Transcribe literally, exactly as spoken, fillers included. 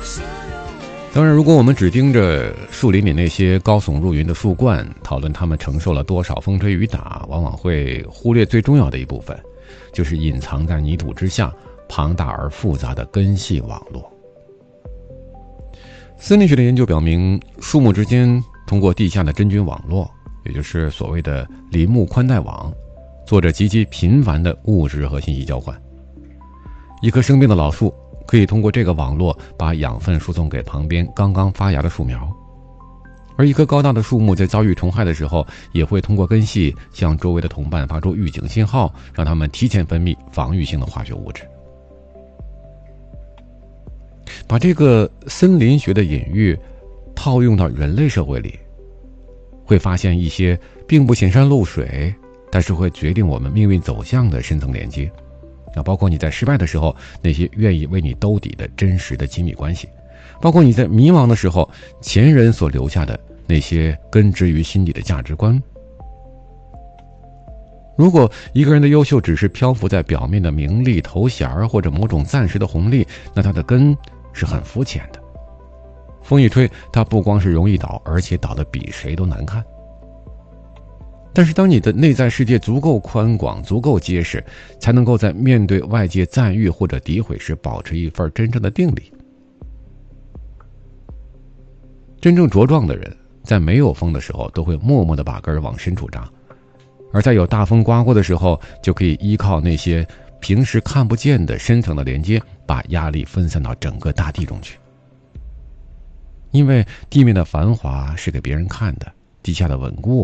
当然，如果我们只盯着树林里那些高耸入云的树冠，讨论它们承受了多少风吹雨打，往往会忽略最重要的一部分，就是隐藏在泥土之下庞大而复杂的根系网络。森林学的研究表明，树木之间通过地下的真菌网络，也就是所谓的林木宽带网，做着极其频繁的物质和信息交换。一棵生病的老树可以通过这个网络把养分输送给旁边刚刚发芽的树苗，而一棵高大的树木在遭遇虫害的时候，也会通过根系向周围的同伴发出预警信号，让它们提前分泌防御性的化学物质。把这个森林学的隐喻套用到人类社会里，会发现一些并不显山露水，但是会决定我们命运走向的深层连接。那包括你在失败的时候，那些愿意为你兜底的真实的亲密关系，包括你在迷茫的时候，前人所留下的那些根植于心底的价值观。如果一个人的优秀只是漂浮在表面的名利头衔或者某种暂时的红利，那他的根是很肤浅的。风一吹，他不光是容易倒，而且倒得比谁都难看。但是当你的内在世界足够宽广，足够结实，才能够在面对外界赞誉或者诋毁时保持一份真正的定力。真正茁壮的人，在没有风的时候都会默默地把根往深处扎，而在有大风刮过的时候，就可以依靠那些平时看不见的深层的连接，把压力分散到整个大地中去。因为地面的繁华是给别人看的，地下的稳固